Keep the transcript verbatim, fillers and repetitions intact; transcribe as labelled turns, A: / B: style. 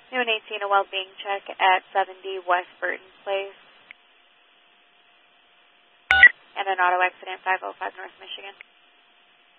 A: Noon eighteen, a well-being check at seventy West Burton Place. And an auto accident, five oh five North Michigan.